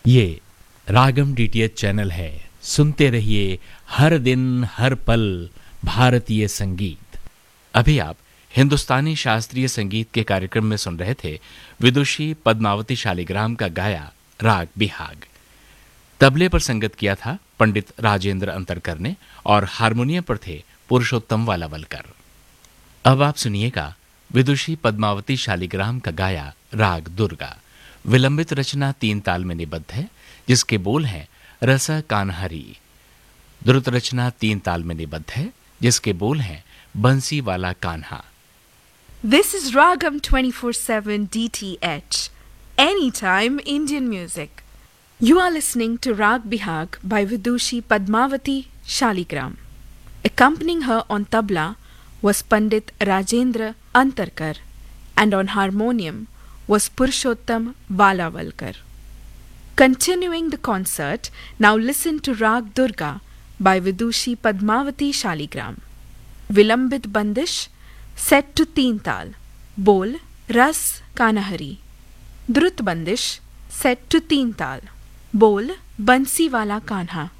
ये रागम DTH channel है। सुनते रहिए हर दिन हर पल भारतीय संगीत। अभी आप हिंदुस्तानी शास्त्रीय संगीत के कार्यक्रम में सुन रहे थे विदुषी पद्मावती शालिग्राम का गाया राग बिहाग। तबले पर संगत किया था पंडित राजेंद्र अंतरकर ने और हारमोनियम पर थे पुरुषोत्तम वालावलकर। अब आप सुनिएगा विदुषी पद्मावती शालिग्राम का गाया राग दुर्गा। विलंबित रचना 3 ताल में निबद्ध है, जिसके बोल हैं रस कान्हरी। द्रुत रचना 3 ताल में निबद्ध है, जिसके बोल हैं बंसी वाला Kanha. This is Ragam 24/7 DTH, anytime Indian music. You are listening to Rag Bihag by Vidushi Padmavati Shaligram. Accompanying her on tabla was Pandit Rajendra Antarkar, and on harmonium was Purushottam Valavalkar. Continuing the concert, now listen to Rag Durga by Vidushi Padmavati Shaligram. Vilambit Bandish set to 3 ताल, बोल रस कान्हरी। द्रुत बंदिश set to 3 ताल, बोल बंसी वाला कान्हा।